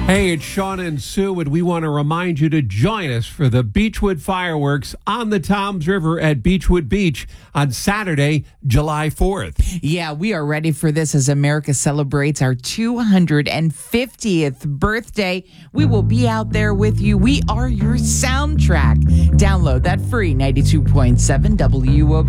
Hey, it's Sean and Sue, and we want to remind you to join us for the Beechwood fireworks on the Toms River at Beechwood Beach on Saturday, July 4th. Yeah, we are ready for this as America celebrates our 250th birthday. We will be out there with you. We are your soundtrack. Download that free 92.7 WOB